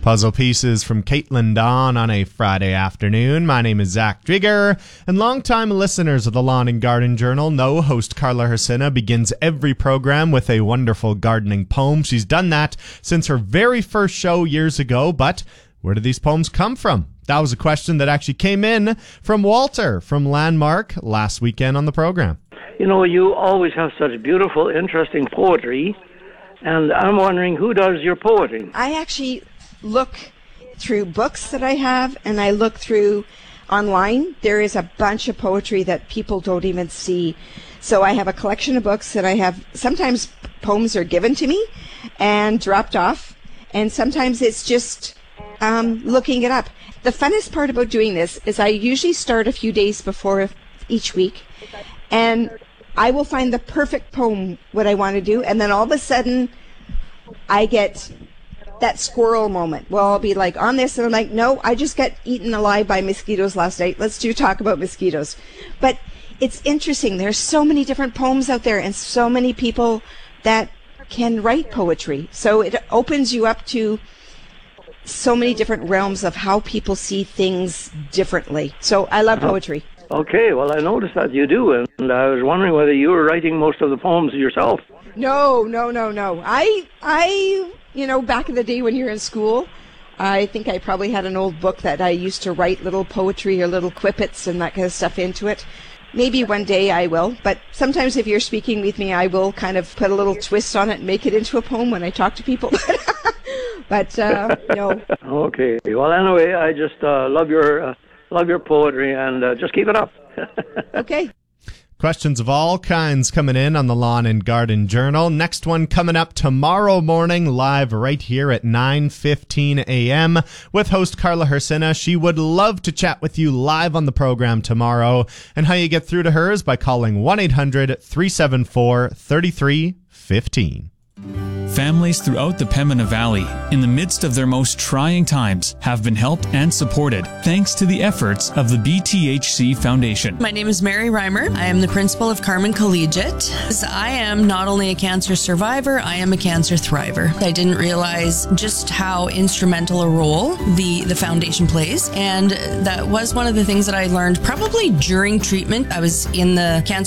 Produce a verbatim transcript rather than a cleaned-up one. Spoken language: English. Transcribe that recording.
Puzzle Pieces from Caitlin Dawn on a Friday afternoon. My name is Zach Drieger, and longtime listeners of the Lawn and Garden Journal know host Carla Hrsina begins every program with a wonderful gardening poem. She's done that since her very first show years ago, but where do these poems come from? That was a question that actually came in from Walter from Landmark last weekend on the program. You know, you always have such beautiful, interesting poetry, and I'm wondering who does your poetry? I actually look through books that I have, and I look through online. There is a bunch of poetry that people don't even see. So I have a collection of books that I have. Sometimes poems are given to me and dropped off, and sometimes it's just um, looking it up. The funnest part about doing this is I usually start a few days before each week, and I will find the perfect poem, what I want to do, and then all of a sudden I get that squirrel moment. Well, I'll be like on this, and I'm like, no, I just got eaten alive by mosquitoes last night. Let's do talk about mosquitoes. But it's interesting. There's so many different poems out there, and so many people that can write poetry. So it opens you up to so many different realms of how people see things differently. So I love poetry. Okay, well, I noticed that you do, and I was wondering whether you were writing most of the poems yourself. No, no, no, no. I, I, you know, back in the day when you're in school, I think I probably had an old book that I used to write little poetry or little quippets and that kind of stuff into it. Maybe one day I will, but sometimes if you're speaking with me, I will kind of put a little twist on it and make it into a poem when I talk to people. But, uh, no. Okay, well, anyway, I just uh, love your uh, love your poetry, and uh, just keep it up. Okay. Questions of all kinds coming in on the Lawn and Garden Journal. Next one coming up tomorrow morning, live right here at nine fifteen a.m. with host Carla Hrsina. She would love to chat with you live on the program tomorrow. And how you get through to her is by calling one eight hundred three seven four three three one five. Families throughout the Pembina Valley, in the midst of their most trying times, have been helped and supported thanks to the efforts of the B T H C Foundation. My name is Mary Reimer. I am the principal of Carmen Collegiate. I am not only a cancer survivor, I am a cancer thriver. I didn't realize just how instrumental a role the, the foundation plays, and that was one of the things that I learned probably during treatment. I was in the cancer